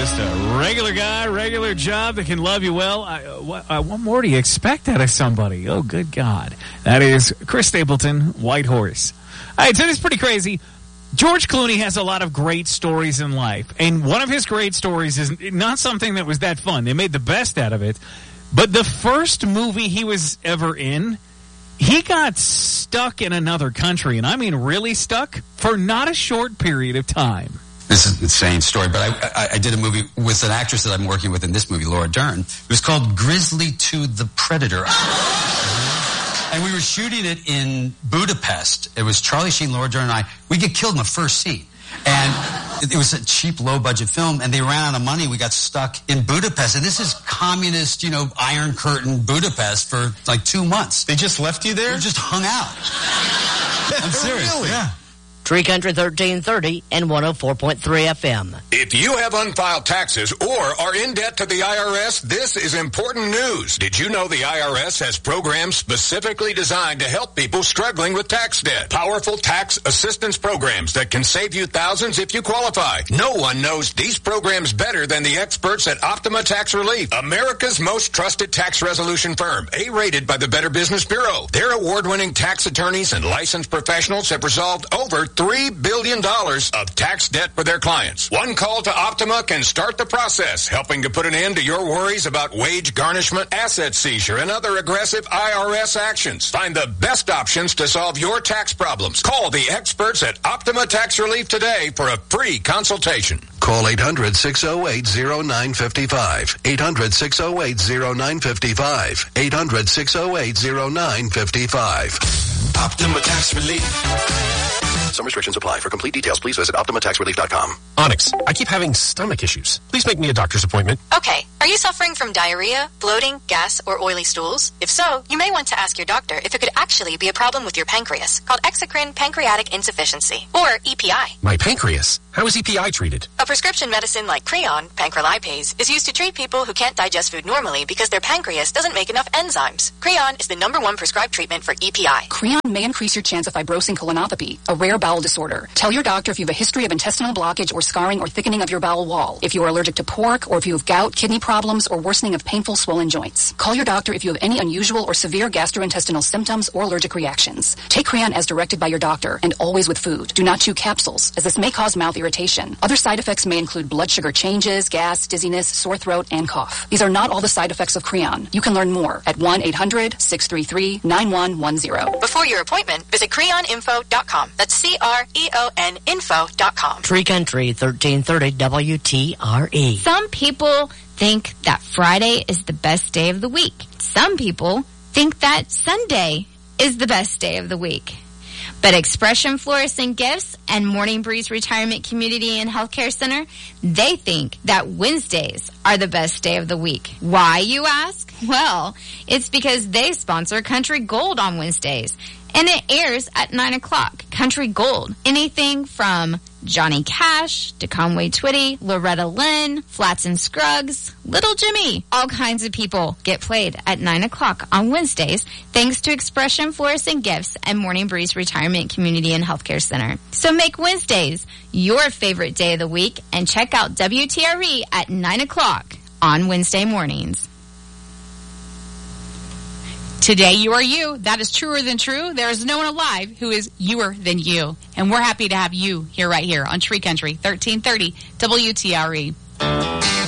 Just a regular guy, regular job that can love you well. What more do you expect out of somebody? Oh, good God. That is Chris Stapleton, White Horse. All right, so this is pretty crazy. George Clooney has a lot of great stories in life, and one of his great stories is not something that was that fun. They made the best out of it, but the first movie he was ever in, he got stuck in another country, and I mean really stuck, for not a short period of time. This is an insane story, but I did a movie with an actress that I'm working with in this movie, Laura Dern. It was called Grizzly 2 the Predator. And we were shooting it in Budapest. It was Charlie Sheen, Laura Dern, and I. We get killed in the first scene. And it was a cheap, low-budget film, and they ran out of money. We got stuck in Budapest. And this is communist, Iron Curtain Budapest for like 2 months. They just left you there? We just hung out. I'm serious. Really? Yeah. Tree Country 1330 and 104.3 FM. If you have unfiled taxes or are in debt to the IRS, this is important news. Did you know the IRS has programs specifically designed to help people struggling with tax debt? Powerful tax assistance programs that can save you thousands if you qualify. No one knows these programs better than the experts at Optima Tax Relief, America's most trusted tax resolution firm, A-rated by the Better Business Bureau. Their award-winning tax attorneys and licensed professionals have resolved over $3 billion of tax debt for their clients. One call to Optima can start the process, helping to put an end to your worries about wage garnishment, asset seizure, and other aggressive IRS actions. Find the best options to solve your tax problems. Call the experts at Optima Tax Relief today for a free consultation. Call 800-608-0955. 800-608-0955. 800-608-0955. Optima Tax Relief. Some restrictions apply. For complete details, please visit OptimaTaxRelief.com. Onyx, I keep having stomach issues. Please make me a doctor's appointment. Okay. Are you suffering from diarrhea, bloating, gas, or oily stools? If so, you may want to ask your doctor if it could actually be a problem with your pancreas, called exocrine pancreatic insufficiency, or EPI. My pancreas? How is EPI treated? A prescription medicine like Creon, pancrelipase, is used to treat people who can't digest food normally because their pancreas doesn't make enough enzymes. Creon is the #1 prescribed treatment for EPI. Creon may increase your chance of fibrosing colonopathy, a rare bowel disorder. Tell your doctor if you have a history of intestinal blockage or scarring or thickening of your bowel wall, if you are allergic to pork, or if you have gout, kidney problems, or worsening of painful swollen joints. Call your doctor if you have any unusual or severe gastrointestinal symptoms or allergic reactions. Take Creon as directed by your doctor, and always with food. Do not chew capsules, as this may cause mouth irritation. Other side effects may include blood sugar changes, gas, dizziness, sore throat, and cough. These are not all the side effects of Creon. You can learn more at 1-800-633-9110. Before your appointment, visit creoninfo.com. That's CREON info.com. Tree Country 1330 WTRE. Some people think that Friday is the best day of the week. Some people think that Sunday is the best day of the week. But Expression Florists and Gifts and Morning Breeze Retirement Community and Healthcare Center, they think that Wednesdays are the best day of the week. Why, you ask? Well, it's because they sponsor Country Gold on Wednesdays. And it airs at 9 o'clock. Country Gold. Anything from Johnny Cash to Conway Twitty, Loretta Lynn, Flats and Scruggs, Little Jimmy. All kinds of people get played at 9 o'clock on Wednesdays thanks to Expression Florists and Gifts and Morning Breeze Retirement Community and Healthcare Center. So make Wednesdays your favorite day of the week and check out WTRE at 9 o'clock on Wednesday mornings. Today you are you. That is truer than true. There is no one alive who is youer than you. And we're happy to have you here right here on Tree Country 1330 WTRE.